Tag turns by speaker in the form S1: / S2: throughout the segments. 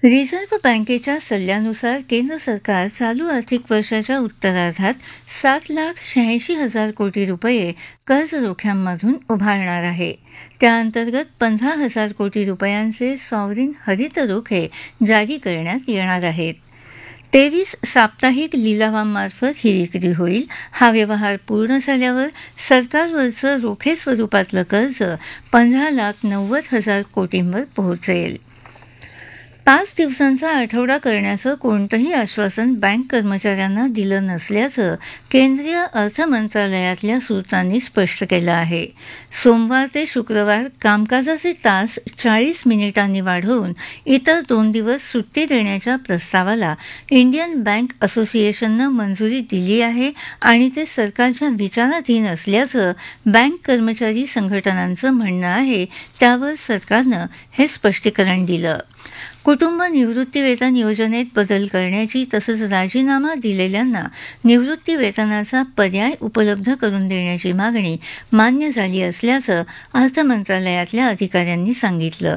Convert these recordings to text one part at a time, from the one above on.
S1: Reserve बँकेच्या सल्ल्यानुसार केंद्र सरकार चालू आर्थिक वर्षाच्या उत्तरार्धात 7,86,000 कोटी रुपये कर्ज रोख्यांमधून उभारणार आहे. त्याअंतर्गत 15,000 कोटी रुपयांचे सॉव्हरीन हरित रोखे जारी करण्यात येणार आहेत. 23 साप्ताहिक लिलावांमार्फत ही विक्री होईल. हा व्यवहार पूर्ण झाल्यावर सरकारवरचं रोखे स्वरूपातलं कर्ज 15,90,000 कोटींवर पोहोचेल. 5 दिवसांचा आठवडा करण्याचं कोणतंही आश्वासन बँक कर्मचाऱ्यांना दिलं नसल्याचं केंद्रीय अर्थ मंत्रालयातल्या सूत्रांनी स्पष्ट केलं आहे. सोमवार ते शुक्रवार कामकाजाचे तास 40 मिनिटांनी वाढवून इतर 2 दिवस सुट्टी देण्याच्या प्रस्तावाला इंडियन बँक असोसिएशननं मंजुरी दिली आहे आणि ते सरकारच्या विचाराधीन असल्याचं बँक कर्मचारी संघटनांचं म्हणणं आहे. त्यावर सरकारनं हे स्पष्टीकरण दिलं. कुटुंब निवृत्तीवेतन योजनेत बदल करण्याची तसंच राजीनामा दिलेल्यांना निवृत्तीवेतनाचा पर्याय उपलब्ध करून देण्याची मागणी मान्य झाली असल्याचं अर्थ मंत्रालयातल्या अधिकाऱ्यांनी सांगितलं.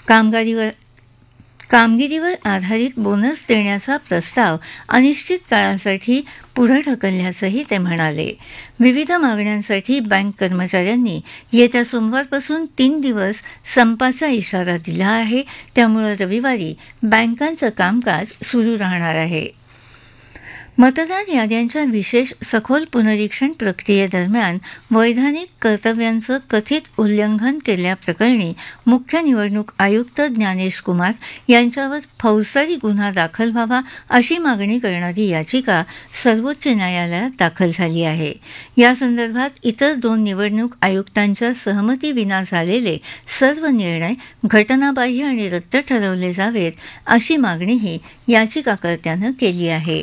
S1: कामगिरीवर आधारित बोनस देण्याचा प्रस्ताव अनिश्चित काळासाठी पुढे ढकलल्याचंही ते म्हणाले. विविध मागण्यांसाठी बँक कर्मचाऱ्यांनी येत्या सोमवारपासून 3 दिवस संपाचा इशारा दिला आहे. त्यामुळे रविवारी बँकांचं कामकाज सुरू राहणार आहे. मतदार याद्यांच्या विशेष सखोल पुनरीक्षण प्रक्रियेदरम्यान वैधानिक कर्तव्यांचं कथित उल्लंघन केल्याप्रकरणी मुख्य निवडणूक आयुक्त ज्ञानेश कुमार यांच्यावर फौजदारी गुन्हा दाखल व्हावा अशी मागणी करणारी याचिका सर्वोच्च न्यायालयात दाखल झाली आहे. यासंदर्भात इतर 2 निवडणूक आयुक्तांच्या सहमतीविना झालेले सर्व निर्णय घटनाबाह्य आणि रद्द ठरवले जावेत अशी मागणीही याचिकाकर्त्यानं केली आहे.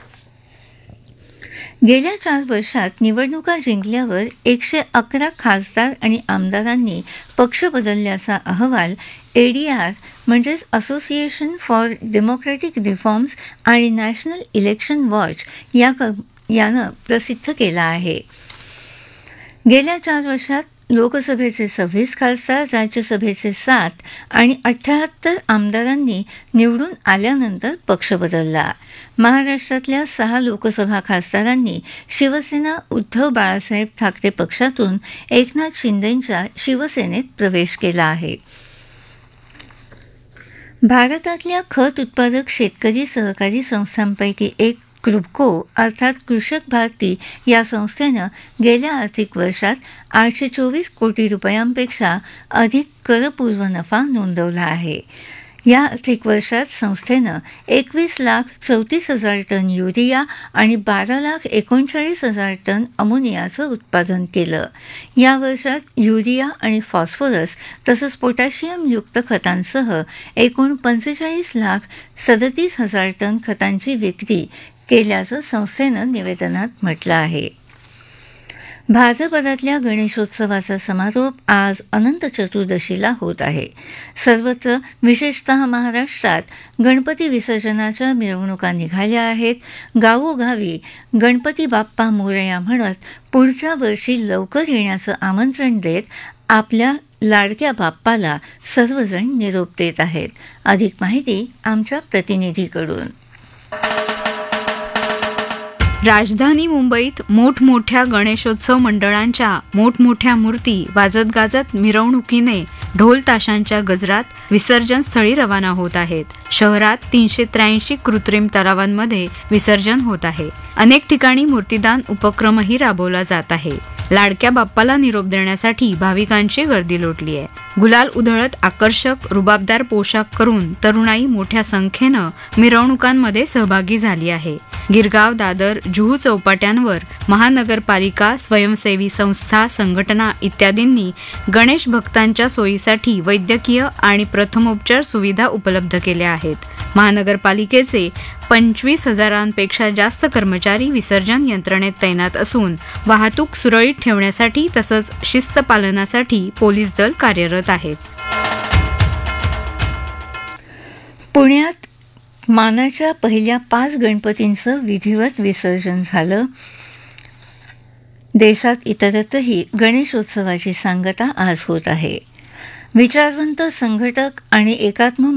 S1: गेल्या 4 वर्षात निवडणुका जिंकल्यावर 111 खासदार आणि आमदारांनी पक्ष बदलल्याचा अहवाल ADR म्हणजेच असोसिएशन फॉर डेमोक्रॅटिक रिफॉर्म्स आणि नॅशनल इलेक्शन वॉच यानं प्रसिद्ध केला आहे. गेल्या 4 वर्षात लोकसभेचे 26 खासदार, राज्यसभेचे 7 आणि 78 आमदारांनी निवडून आल्यानंतर पक्ष बदलला. महाराष्ट्रातल्या 6 लोकसभा खासदारांनी शिवसेना उद्धव बाळासाहेब ठाकरे पक्षातून एकनाथ शिंदेंच्या शिवसेनेत प्रवेश केला आहे. भारतातल्या खत उत्पादक शेतकरी सहकारी संस्थांपैकी एक क्रुबको अर्थात कृषक भारती या संस्थेनं गेल्या आर्थिक वर्षात 824 कोटी रुपयांपेक्षा अधिक करपूर्व नफा नोंदवला आहे. या आर्थिक वर्षात संस्थेनं 21,34,000 टन युरिया आणि 12,39,000 टन अमोनियाचं उत्पादन केलं. या वर्षात युरिया आणि फॉस्फरस तसंच पोटॅशियमयुक्त खतांसह एकूण 45,37,000 टन खतांची विक्री केल्याचं संस्थेनं निवेदनात म्हटलं आहे. भाद्रपदातल्या गणेशोत्सवाचा समारोप आज अनंत चतुर्दशीला होत आहे. सर्वत्र विशेषतः महाराष्ट्रात गणपती विसर्जनाच्या मिरवणुका निघाल्या आहेत. गावोगावी गणपती बाप्पा मोरया म्हणत पुढच्या वर्षी लवकर येण्याचं आमंत्रण देत आपल्या लाडक्या बाप्पाला सर्वजण निरोप देत आहेत. अधिक माहिती आमच्या प्रतिनिधीकडून.
S2: राजधानी मुंबईत मोठमोठ्या गणेशोत्सव मंडळांच्या मोठमोठ्या मूर्ती वाजत गाजत मिरवणुकीने ढोल ताशांच्या गजरात विसर्जन स्थळी रवाना होत आहेत. शहरात 383 कृत्रिम तलावांमध्ये विसर्जन होत आहे. अनेक ठिकाणी मूर्तीदान उपक्रमही राबवला जात आहे. लाडक्या बाप्पाला निरोप देण्यासाठी भाविकांची गर्दी लोटली आहे. गुलाल उधळत आकर्षक रुबाबदार पोशाख करून तरुणाई मोठ्या संख्येनं मिरवणुकांमध्ये सहभागी झाली आहे. गिरगाव, दादर, जुहू चौपाट्यांवर महानगरपालिका, स्वयंसेवी संस्था, संघटना इत्यादींनी गणेश भक्तांच्या सोयीसाठी वैद्यकीय आणि प्रथमोपचार सुविधा उपलब्ध केल्या आहेत. महानगरपालिकेचे 25,000पेक्षा जास्त कर्मचारी विसर्जन यंत्रणेत तैनात असून वाहतूक सुरळीत ठेवण्यासाठी तसंच शिस्त पालनासाठी पोलीस दल कार्यरत आहेत.
S1: पुण्यात मानाच्या पहिल्या 5 गणपतींचं विधिवत विसर्जन झालं. देशात इतरत्रही गणेशोत्सवाची सांगता आज होत आहे. विचारवंत, संघटक आणि एकात्म